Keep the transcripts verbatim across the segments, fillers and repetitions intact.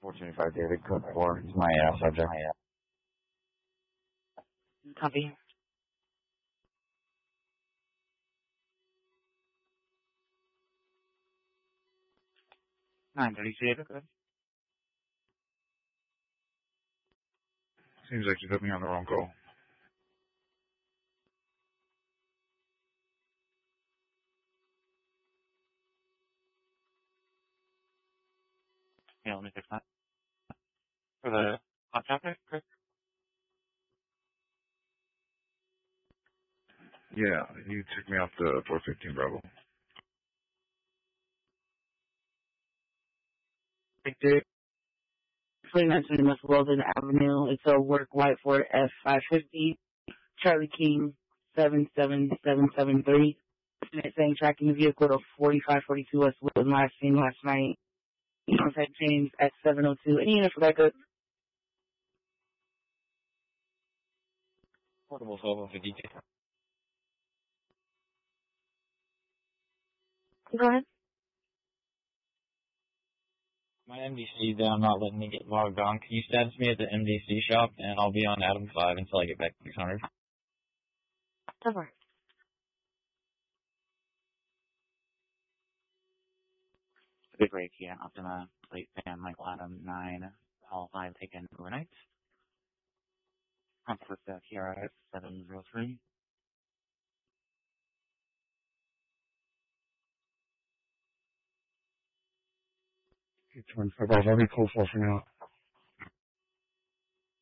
four twenty-five David, code four. It's my uh, subject. Copy. nine thirty-two David, good. Seems like you put me on the wrong call. Yeah, let me fix that. For the hot topic, Chris? Yeah, you took me off the four fifteen Bravo. Victor. twenty-nine twenty West Weldon Avenue. It's a work white Ford F five fifty. Charlie King, seven seven seven seven three. It's saying tracking the vehicle to forty-five forty-two West Weldon, last seen last night. Contact James at seven oh two. Any unit for that good? Portable twelve fifty-two. Go ahead. My M D C is down, not letting me get logged on. Can you status me at the M D C shop, and I'll be on Adam five until I get back to six hundred. Over. Big break here. Optima, plate fan, Michael Adam, nine, all five taken overnight. Comfort staff here at seven zero three. eight twenty-five Bravo. I'll be cool for now.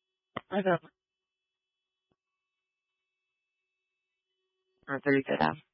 I got. Or thirty-fifth.